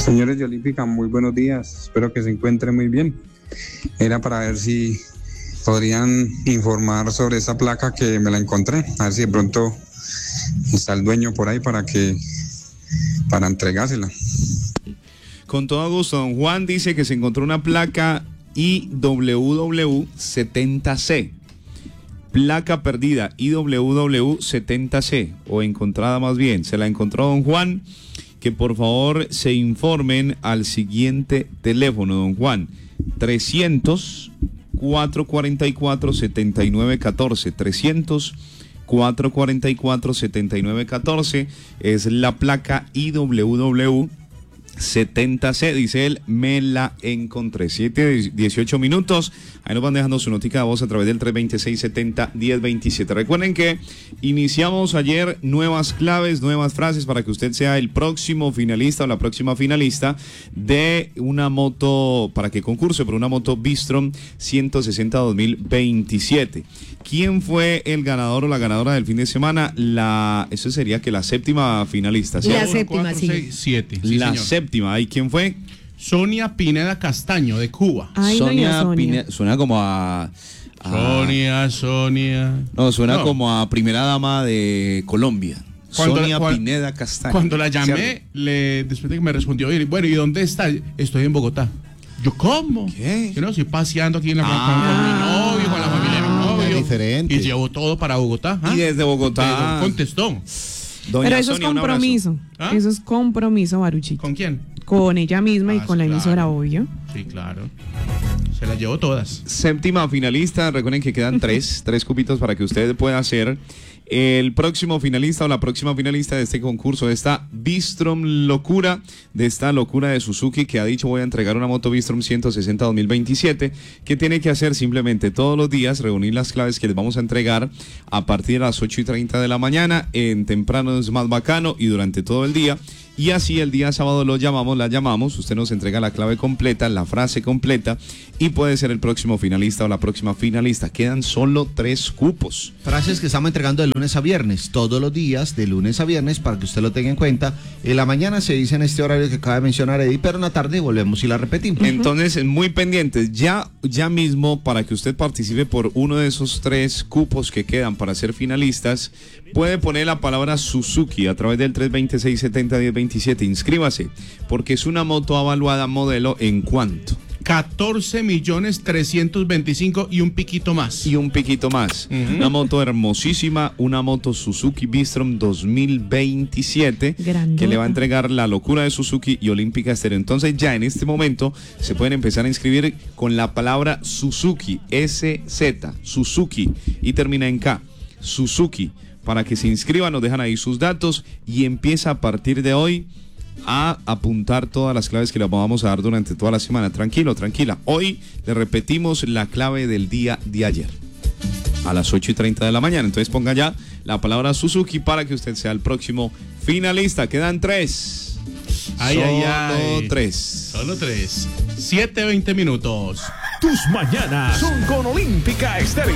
Señores de Olímpica, muy buenos días. Espero que se encuentren muy bien. Era para ver si podrían informar sobre esa placa que me la encontré. A ver si de pronto está el dueño por ahí para entregársela. Con todo gusto, don Juan dice que se encontró una placa IWW70C. Placa perdida IWW70C, o encontrada más bien. Se la encontró don Juan. Que por favor se informen al siguiente teléfono, don Juan. 300-444-7914. 300-444-7914 es la placa IWW70C, dice él, me la encontré. 7:18. Ahí nos van dejando su notica de voz a través del 326-70-1027. Recuerden que iniciamos ayer nuevas claves, nuevas frases para que usted sea el próximo finalista o la próxima finalista de una moto, para que concurse por una moto Bistrom 160 2027. ¿Quién fue el ganador o la ganadora del fin de semana? Eso sería que la séptima finalista. ¿Sí? La séptima, 4, sí. 6, 7. Sí, La señor. séptima. ¿Y quién fue? Sonia Pineda Castaño, de Cuba. Ay, doña Sonia. Pineda. Suena como a Sonia. No, suena No. como a primera dama de Colombia. Sonia Pineda Castaño. Cuando la llamé, después de que me respondió, bueno, ¿y dónde está? Estoy en Bogotá. Yo, ¿cómo? ¿Qué? Yo no, estoy paseando aquí en la con mi novio, con la familia de mi novio. Diferente. Y llevo todo para Bogotá. Y desde Bogotá. Contestó. Doña Pero eso Sonia, es un abrazo. compromiso. ¿Ah? Eso es compromiso, Baruchito. ¿Con quién? Con ella misma y con la sí, emisora, claro. obvio. Sí, claro. Se las llevo todas. Séptima finalista, recuerden que quedan tres cupitos para que usted pueda ser el próximo finalista o la próxima finalista de este concurso, de esta Bistrom locura, de esta locura de Suzuki que ha dicho voy a entregar una moto Bistrom 160 2027. ¿Qué tiene que hacer? Simplemente todos los días reunir las claves que les vamos a entregar a partir de las 8:30 de la mañana, en Temprano es Más Bacano y durante todo el día. Y así el día sábado la llamamos, usted nos entrega la clave completa, la frase completa y puede ser el próximo finalista o la próxima finalista. Quedan solo 3 cupos. Frases que estamos entregando de lunes a viernes, todos los días, de lunes a viernes, para que usted lo tenga en cuenta. En la mañana se dice en este horario que acaba de mencionar Eddie, pero en la tarde volvemos y la repetimos. Entonces, muy pendientes, ya mismo, para que usted participe por uno de esos 3 cupos que quedan para ser finalistas, puede poner la palabra Suzuki a través del 326-70-1027. Inscríbase, porque es una moto avaluada modelo en ¿cuánto? 14.325.000 y un piquito más. Y un piquito más. Una moto hermosísima, una moto Suzuki Bistrom 2027, Grandota. que le va a entregar la locura de Suzuki y Olímpica Estéreo. Entonces ya en este momento se pueden empezar a inscribir con la palabra Suzuki, SZ, Suzuki, y termina en K, Suzuki. Para que se inscriban, nos dejan ahí sus datos y empieza a partir de hoy a apuntar todas las claves que les vamos a dar durante toda la semana. Tranquilo, tranquila. Hoy le repetimos la clave del día de ayer a las 8:30 de la mañana. Entonces ponga ya la palabra Suzuki para que usted sea el próximo finalista. Quedan 3. Solo 3. Solo 3. 7:20. Tus mañanas son con Olímpica Estéreo.